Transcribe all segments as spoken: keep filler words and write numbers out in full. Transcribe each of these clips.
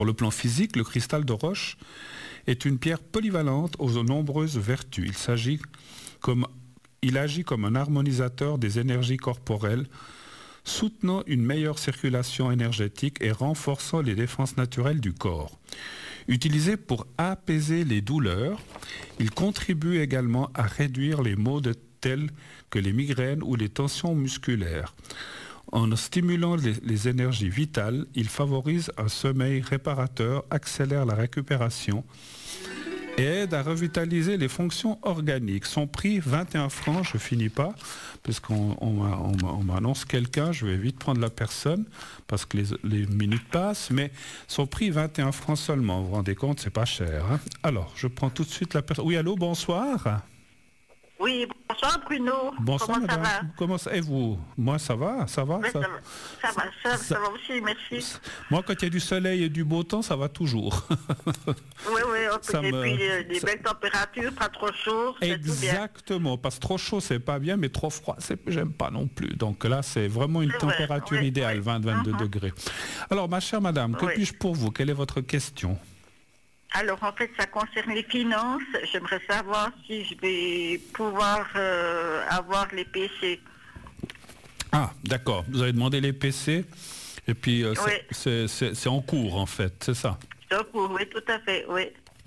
Sur le plan physique, le cristal de roche est une pierre polyvalente aux nombreuses vertus. Il s'agit comme, il agit comme un harmonisateur des énergies corporelles, soutenant une meilleure circulation énergétique et renforçant les défenses naturelles du corps. Utilisé pour apaiser les douleurs, il contribue également à réduire les maux de, tels que les migraines ou les tensions musculaires. En stimulant les, les énergies vitales, il favorise un sommeil réparateur, accélère la récupération et aide à revitaliser les fonctions organiques. Son prix, vingt et un francs, je finis pas, parce qu'on on, on, on m'annonce quelqu'un, je vais vite prendre la personne, parce que les, les minutes passent, mais son prix, vingt et un francs seulement, vous vous rendez compte, c'est pas cher. Hein. Alors, je prends tout de suite la personne. Oui, allô, bonsoir. Oui, bonsoir Bruno. Bonsoir Comment madame. ça va? Comment ça Et vous? Moi ça va, ça va, Oui, ça, ça, va, ça, va, ça, ça va aussi, merci. Moi quand il y a du soleil et du beau temps, ça va toujours. Oui, oui, Ça et me- puis euh, des ça- belles températures, pas trop chaud, c'est tout bien. Exactement, parce que trop chaud c'est pas bien, mais trop froid c'est j'aime pas non plus. Donc là c'est vraiment une C'est vrai, température oui, idéale, oui. vingt à vingt-deux Mhm. degrés. Alors ma chère madame, que Oui. puis-je pour vous? Quelle est votre question? Alors en fait, ça concerne les finances. J'aimerais savoir si je vais pouvoir euh, avoir les P C. Ah d'accord, vous avez demandé les P C et puis euh, c'est- Oui. c'est c'est- c'est en cours en fait, c'est ça? Donc, oui, tout à fait, oui.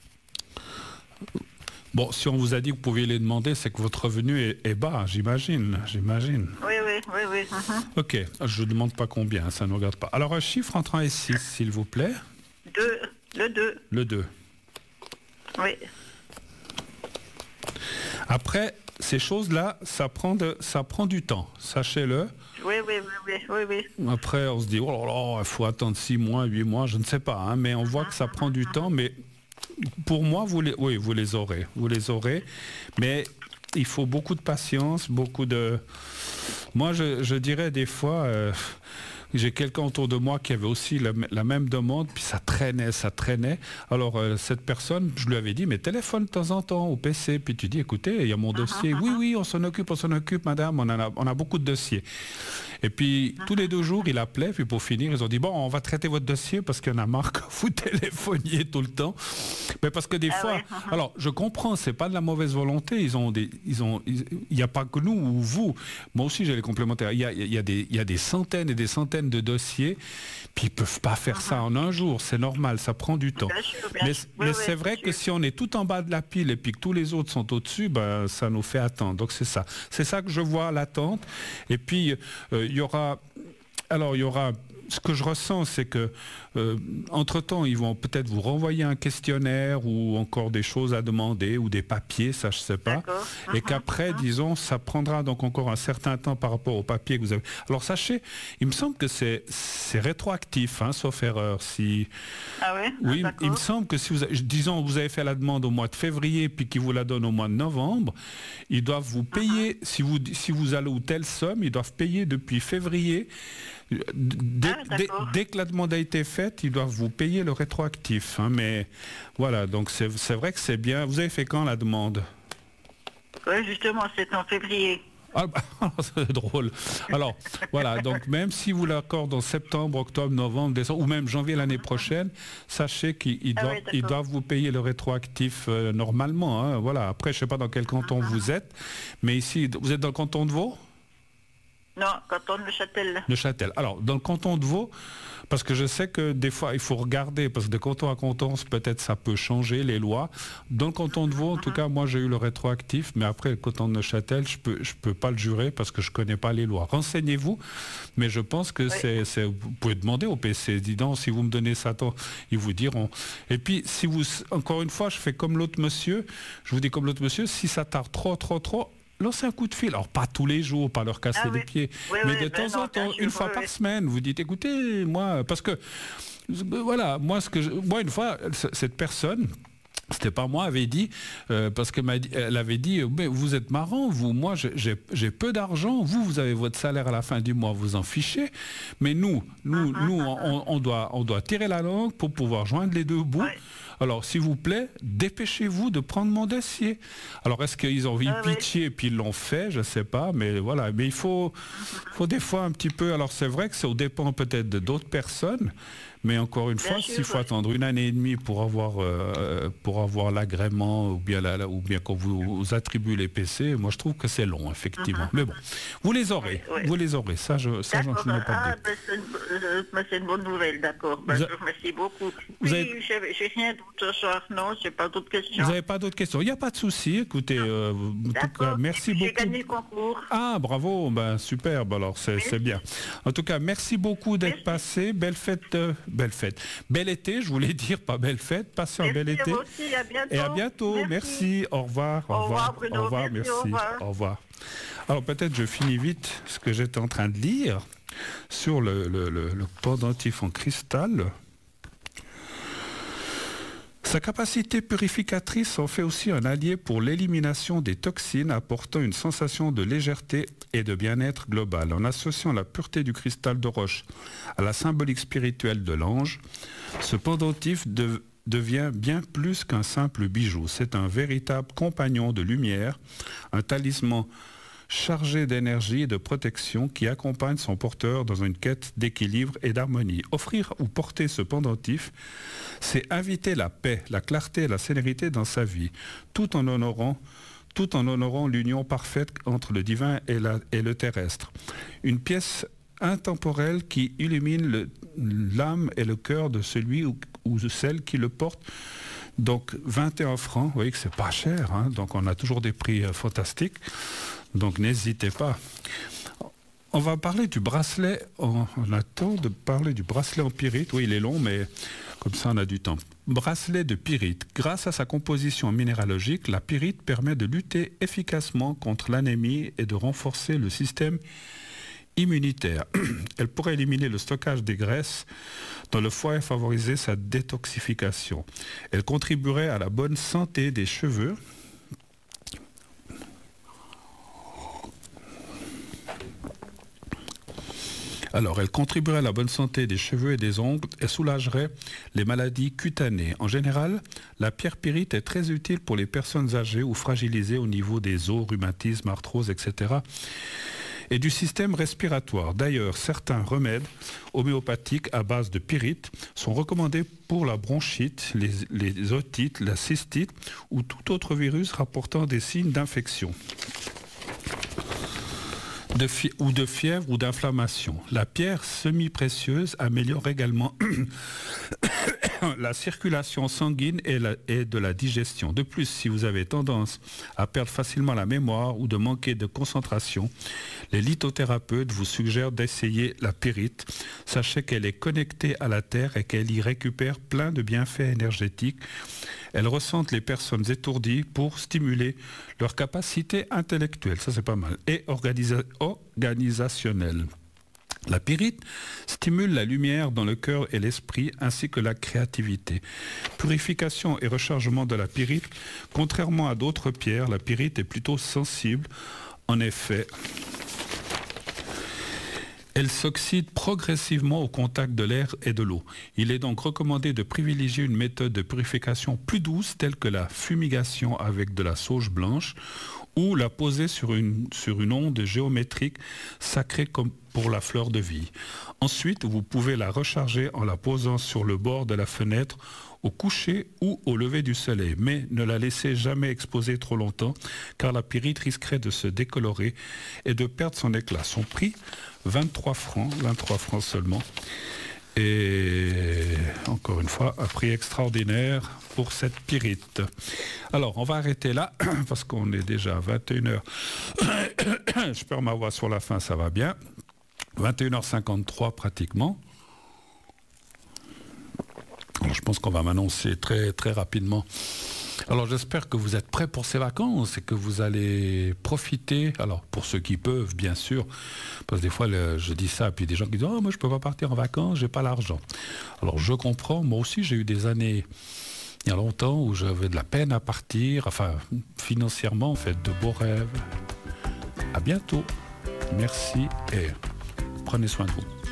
Bon, si on vous a dit que vous pouviez les demander, c'est que votre revenu est, est bas, j'imagine, j'imagine. Oui, oui, oui, oui. mhm. Ok, je ne demande pas combien, ça ne nous regarde pas. Alors un chiffre entre un et six, s'il vous plaît. Deux, le deux, Le deux. oui. Après, ces choses-là, ça prend, de, ça prend du temps, sachez-le. Oui, oui, oui, oui, oui, oui. Après, on se dit, oh là là, il faut attendre six mois, huit mois, je ne sais pas, hein, mais on voit que ça prend du temps, mais pour moi, vous les, oui, vous les aurez, vous les aurez, mais il faut beaucoup de patience, beaucoup de... Moi, je, je dirais des fois... euh, J'ai quelqu'un autour de moi qui avait aussi la, la même demande, puis ça traînait, ça traînait. Alors, euh, cette personne, je lui avais dit, mais téléphone de temps en temps au P C, puis tu dis, écoutez, il y a mon dossier. Oui, oui, on s'en occupe, on s'en occupe, madame, on, en a, on a beaucoup de dossiers. Et puis, tous les deux jours, il appelait, puis pour finir, ils ont dit, bon, on va traiter votre dossier parce qu'il y en a marre que vous téléphoniez tout le temps. Mais parce que des Ah fois, ouais, uh-huh. alors, je comprends, c'est pas de la mauvaise volonté, ils ont des, ils ont, ils- il n'y a pas que nous ou vous, moi aussi j'ai les complémentaires, il y a, il y a des, il y a des centaines et des centaines de dossiers, puis ils peuvent pas faire ça en un jour, c'est normal, ça prend du temps. Bien sûr, bien Mais, sûr. mais Oui, c'est oui, vrai bien que sûr. si on est tout en bas de la pile et puis que tous les autres sont au-dessus, ben, ça nous fait attendre. Donc c'est ça. C'est ça que je vois, l'attente. Et puis, euh, il y aura... Alors, il y aura... Ce que je ressens, c'est que, euh, entre-temps, ils vont peut-être vous renvoyer un questionnaire ou encore des choses à demander ou des papiers, ça je sais pas. D'accord. Et Mhm, qu'après, mhm. disons, ça prendra donc encore un certain temps par rapport aux papiers que vous avez. Alors sachez, il me semble que c'est c'est rétroactif, hein, sauf erreur. Si Ah ouais? oui, Ah, il me d'accord. semble que si vous, avez- disons, vous avez fait la demande au mois de février puis qu'ils vous la donnent au mois de novembre, ils doivent vous payer, si vous si vous allez ou telle somme, ils doivent payer depuis février. Dès, Ah, dès- d'accord. dès que la demande a été faite, ils doivent vous payer le rétroactif. hein, mais voilà, donc c'est c'est vrai que c'est bien. Vous avez fait quand la demande? Oui, justement, c'est en février. Ah, bah, c'est drôle. Alors, voilà, donc même si vous l'accordez en septembre, octobre, novembre, décembre, ou même janvier l'année prochaine, sachez qu'ils ils Ah doivent, oui, d'accord. ils doivent vous payer le rétroactif euh, normalement. hein, voilà. Après, je ne sais pas dans quel canton vous êtes, mais ici, vous êtes dans le canton de Vaud? Non, canton de Châtel. Neuchâtel. Alors, dans le canton de Vaud, parce que je sais que des fois, il faut regarder, parce que de canton à canton, peut-être ça peut changer, les lois. Dans le canton de Vaud, en tout cas, moi, j'ai eu le rétroactif, mais après, le canton de Neuchâtel, je peux, je peux pas le jurer parce que je connais pas les lois. Renseignez-vous, mais je pense que c'est, c'est- vous pouvez demander au P C, dis donc, si vous me donnez ça, tant, ils vous diront. Et puis, si vous, encore une fois, je fais comme l'autre monsieur, je vous dis comme l'autre monsieur, si ça tarde trop, trop, trop, lancez un coup de fil. Alors, pas tous les jours, pas leur casser Ah les oui. pieds, Oui, mais oui, de ben temps non, en temps, bien sûr, une fois oui, par oui. semaine, vous dites, écoutez, moi, parce que, euh, voilà, moi, ce que je- moi, une fois, c- cette personne, c'était pas moi, avait dit, euh, parce qu'elle m'a dit- elle avait dit, euh, mais vous êtes marrant, vous, moi j'ai- j'ai j'ai peu d'argent, vous, vous avez votre salaire à la fin du mois, vous en fichez, mais nous, nous, nous, on, on doit, on doit tirer la langue pour pouvoir joindre les deux bouts. Ouais. Alors, s'il vous plaît, dépêchez-vous de prendre mon dossier. Alors, est-ce qu'ils ont eu Ah oui. pitié et puis ils l'ont fait? Je ne sais pas, mais voilà. Mais il faut, faut des fois un petit peu... Alors, c'est vrai que c'est au dépend peut-être de d'autres personnes, Mais encore une fois, s'il faut attendre une année et demie pour avoir, euh, pour avoir l'agrément ou bien, la, ou bien qu'on vous, vous attribue les P C, moi je trouve que c'est long, effectivement. Uh-huh. Mais bon, vous les aurez, oui, oui. vous les aurez, ça je ça, j'en ai pas ah, de ben, c'est, une, c'est une bonne nouvelle, d'accord. Ben, a... Je vous remercie beaucoup. Vous oui, avez... j'ai rien d'autre ce soir, non, j'ai pas d'autres questions. Vous n'avez pas d'autres questions? Il n'y a pas de souci, écoutez, euh, en tout cas, merci beaucoup. J'ai gagné le concours. Ah, bravo, ben superbe, alors c'est, c'est bien. En tout cas, merci beaucoup d'être merci. passé, belle fête, euh, belle fête. Bel été, je voulais dire, pas belle fête. Passez un bel été. Aussi, à bientôt. Et à bientôt. Merci. merci. Au revoir. Au, au revoir. revoir, Bruno. Au revoir. Merci. merci. Au revoir. Au revoir. Alors peut-être je finis vite ce que j'étais en train de lire sur le, le, le, le pendentif en cristal. Sa capacité purificatrice en fait aussi un allié pour l'élimination des toxines, apportant une sensation de légèreté et de bien-être global. En associant la pureté du cristal de roche à la symbolique spirituelle de l'ange, ce pendentif de, devient bien plus qu'un simple bijou. C'est un véritable compagnon de lumière, un talisman chargé d'énergie et de protection qui accompagne son porteur dans une quête d'équilibre et d'harmonie. Offrir ou porter ce pendentif, c'est inviter la paix, la clarté et la sérénité dans sa vie, tout en honorant, tout en honorant l'union parfaite entre le divin et, la, et le terrestre. Une pièce intemporelle qui illumine le, l'âme et le cœur de celui ou, ou de celle qui le porte. Donc vingt et un francs, vous voyez que c'est pas cher, hein, donc on a toujours des prix euh, fantastiques. Donc n'hésitez pas. On va parler du bracelet, on, on attend de parler du bracelet en pyrite. Oui, il est long, mais comme ça on a du temps. Bracelet de pyrite. Grâce à sa composition minéralogique, la pyrite permet de lutter efficacement contre l'anémie et de renforcer le système immunitaire. Elle pourrait éliminer le stockage des graisses dans le foie et favoriser sa détoxification. Elle contribuerait à la bonne santé des cheveux. Alors, elle contribuerait à la bonne santé des cheveux et des ongles et soulagerait les maladies cutanées. En général, la pierre pyrite est très utile pour les personnes âgées ou fragilisées au niveau des os, rhumatisme, arthrose, et cetera et du système respiratoire. D'ailleurs, certains remèdes homéopathiques à base de pyrite sont recommandés pour la bronchite, les, les otites, la cystite ou tout autre virus rapportant des signes d'infection. De fi- ou de fièvre ou d'inflammation. La pierre semi-précieuse améliore également la circulation sanguine et, la, et de la digestion. De plus, si vous avez tendance à perdre facilement la mémoire ou de manquer de concentration, les lithothérapeutes vous suggèrent d'essayer la pyrite. Sachez qu'elle est connectée à la terre et qu'elle y récupère plein de bienfaits énergétiques. Elle ressente les personnes étourdies pour stimuler leur capacité intellectuelle, ça c'est pas mal, et organisa- organisationnelle. La pyrite stimule la lumière dans le cœur et l'esprit ainsi que la créativité. Purification et rechargement de la pyrite. Contrairement à d'autres pierres, la pyrite est plutôt sensible. En effet, elle s'oxyde progressivement au contact de l'air et de l'eau. Il est donc recommandé de privilégier une méthode de purification plus douce telle que la fumigation avec de la sauge blanche ou la poser sur une, sur une onde géométrique sacrée comme pour la fleur de vie. Ensuite, vous pouvez la recharger en la posant sur le bord de la fenêtre au coucher ou au lever du soleil. Mais ne la laissez jamais exposer trop longtemps car la pyrite risquerait de se décolorer et de perdre son éclat. Son prix, vingt-trois francs, vingt-trois francs seulement. Et encore une fois, un prix extraordinaire pour cette pyrite. Alors, on va arrêter là, parce qu'on est déjà à vingt et une heures. Je perds ma voix sur la fin, ça va bien. vingt et une heures cinquante-trois pratiquement. Alors, je pense qu'on va m'annoncer très, très rapidement. Alors j'espère que vous êtes prêts pour ces vacances et que vous allez profiter, alors pour ceux qui peuvent bien sûr, parce que des fois le, je dis ça et puis des gens qui disent « Oh moi je peux pas partir en vacances, j'ai pas l'argent ». Alors je comprends, moi aussi j'ai eu des années il y a longtemps où j'avais de la peine à partir, enfin financièrement, faites de beaux rêves. À bientôt, merci et prenez soin de vous.